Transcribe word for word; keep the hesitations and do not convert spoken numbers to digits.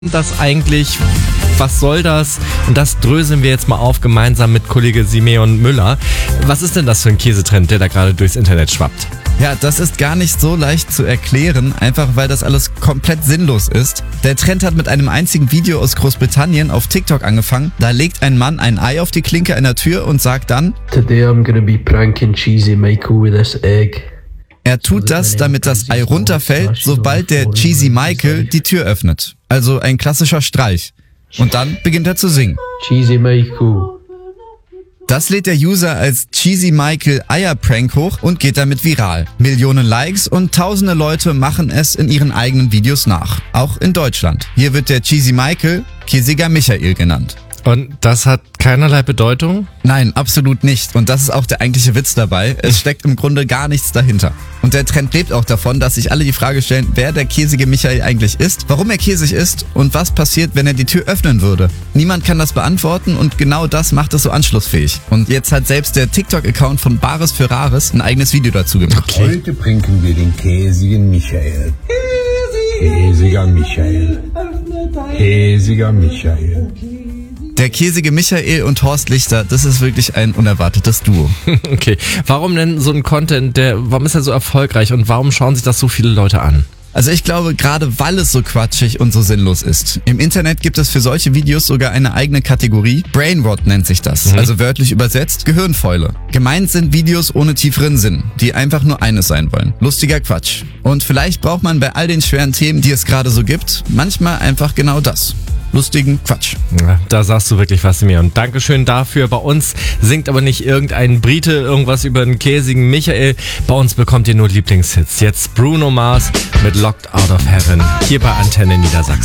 das eigentlich? Was soll das? Und das dröseln wir jetzt mal auf, gemeinsam mit Kollege Simeon Müller. Was ist denn das für ein Käsetrend, der da gerade durchs Internet schwappt? Ja, das ist gar nicht so leicht zu erklären, einfach weil das alles komplett sinnlos ist. Der Trend hat mit einem einzigen Video aus Großbritannien auf TikTok angefangen. Da legt ein Mann ein Ei auf die Klinke einer Tür und sagt dann: Today I'm gonna be pranking Cheesy Michael with this egg. Er tut das, damit das Ei runterfällt, sobald der Cheesy Michael die Tür öffnet. Also ein klassischer Streich. Und dann beginnt er zu singen. Cheesy Michael. Das lädt der User als Cheesy Michael Eierprank hoch und geht damit viral. Millionen Likes und tausende Leute machen es in ihren eigenen Videos nach. Auch in Deutschland. Hier wird der Cheesy Michael Käsiger Michael genannt. Und das hat keinerlei Bedeutung? Nein, absolut nicht. Und das ist auch der eigentliche Witz dabei. Es steckt im Grunde gar nichts dahinter. Und der Trend lebt auch davon, dass sich alle die Frage stellen, wer der käsige Michael eigentlich ist, warum er käsig ist und was passiert, wenn er die Tür öffnen würde. Niemand kann das beantworten und genau das macht es so anschlussfähig. Und jetzt hat selbst der TikTok-Account von Bares für Rares ein eigenes Video dazu gemacht. Okay. Heute pranken wir den käsigen Michael. Käsiger Michael. Käsiger Michael. Der käsige Michael und Horst Lichter, das ist wirklich ein unerwartetes Duo. Okay, warum denn so ein Content, der, warum ist er so erfolgreich und warum schauen sich das so viele Leute an? Also ich glaube, gerade weil es so quatschig und so sinnlos ist. Im Internet gibt es für solche Videos sogar eine eigene Kategorie. Brainrot nennt sich das, mhm. also wörtlich übersetzt Gehirnfäule. Gemeint sind Videos ohne tieferen Sinn, die einfach nur eines sein wollen. Lustiger Quatsch. Und vielleicht braucht man bei all den schweren Themen, die es gerade so gibt, manchmal einfach genau das. Lustigen Quatsch. Ja, da sagst du wirklich was, Simeon. Dankeschön dafür. Bei uns singt aber nicht irgendein Brite irgendwas über den käsigen Michael. Bei uns bekommt ihr nur Lieblingshits. Jetzt Bruno Mars mit Locked Out of Heaven hier bei Antenne Niedersachsen.